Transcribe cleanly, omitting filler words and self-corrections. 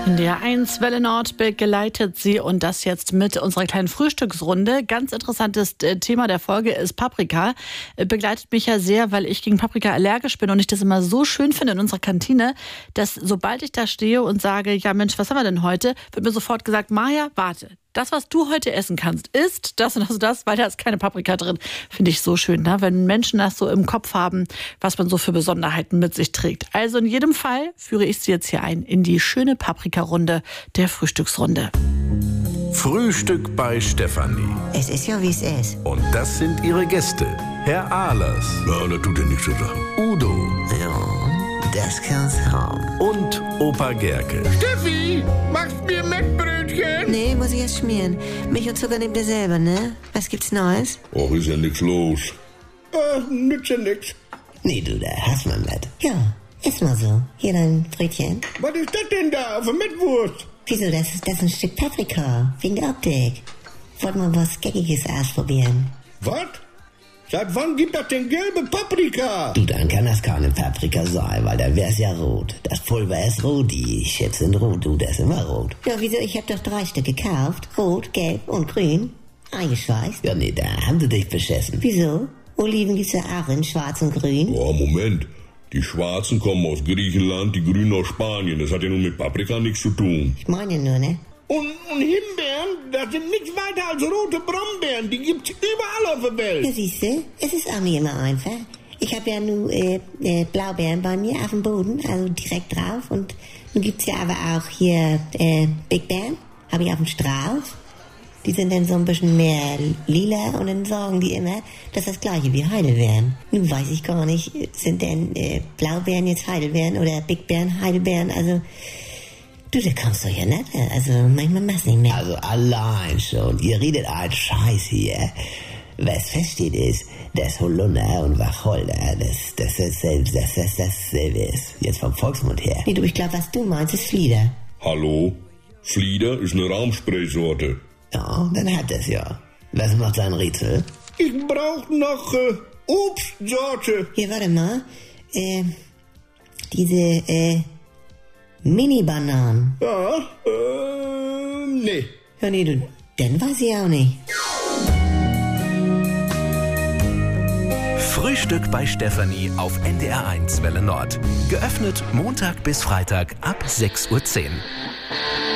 In der 1 Welle Nord begleitet sie und das jetzt mit unserer kleinen Frühstücksrunde. Ganz interessantes Thema der Folge ist Paprika. Begleitet mich ja sehr, weil ich gegen Paprika allergisch bin und ich das immer so schön finde in unserer Kantine, dass sobald ich da stehe und sage, ja Mensch, was haben wir denn heute, wird mir sofort gesagt, Maja, warte. Das, was du heute essen kannst, ist das und das, weil da ist keine Paprika drin. Finde ich so schön, ne? Wenn Menschen das so im Kopf haben, was man so für Besonderheiten mit sich trägt. Also in jedem Fall führe ich Sie jetzt hier ein in die schöne Paprika-Runde der Frühstücksrunde. Frühstück bei Stefanie. Es ist ja, wie es ist. Und das sind ihre Gäste. Herr Ahlers. Ja, das tut ja nichts zu sagen. Udo. Ja, das kann's haben. Und Opa Gerke. Steffi, machst mir Mettbrötchen? Nee, muss ich erst schmieren. Milch und Zucker nehmt ihr selber, ne? Was gibt's Neues? Och, ist ja nix los. Nützt ja nix. Nee, du, da hast man was. Ja, ist mal so. Hier dein Brötchen. Was ist das denn da auf der Mettwurst? Wieso, das ist ein Stück Paprika. Wegen der Optik. Wollt mal was Geckiges ausprobieren. Was? Seit wann gibt das denn gelbe Paprika? Du, dann kann das keine Paprika sein, weil dann wär's ja rot. Das Pulver ist rot, die Chips sind rot, du, das ist immer rot. Ja, wieso? Ich hab doch 3 Stück gekauft. Rot, gelb und grün. Eingeschweißt. Ja, nee, da haben sie dich beschissen. Wieso? Oliven gibt's ja auch in schwarz und grün. Oh, Moment. Die Schwarzen kommen aus Griechenland, die Grünen aus Spanien. Das hat ja nun mit Paprika nichts zu tun. Ich meine nur, ne? Und Himbeeren, das sind nichts weiter als rote Brombeeren. Die gibt's überall auf der Welt. Ja, siehste, es ist auch nicht immer einfach. Ich habe ja nur Blaubeeren bei mir auf dem Boden, also direkt drauf. Und nun gibt's ja aber auch hier Big Beeren, habe ich auf dem Strauß. Die sind dann so ein bisschen mehr lila und dann sagen die immer, das ist das gleiche wie Heidelbeeren. Nun weiß ich gar nicht, sind denn Blaubeeren jetzt Heidelbeeren oder Big Beeren Heidelbeeren, also... Du, da kommst du ja nicht. Also manchmal machst du nicht mehr. Also allein schon, ihr redet einen Scheiß hier. Was feststeht ist, dass Holunder und Wacholder, das dasselbe ist. Jetzt vom Volksmund her. Nee, du, ich glaube, was du meinst, ist Flieder. Hallo? Flieder ist eine Raumspraysorte. Ja, dann hat das ja. Was macht sein Rätsel? Ich brauch noch Obstsorte. Hier, warte mal. Diese, Mini-Bananen. Ja, nee. Ja, nee, du, dann weiß ich auch nicht. Frühstück bei Stefanie auf NDR1 Welle Nord. Geöffnet Montag bis Freitag ab 6:10 Uhr.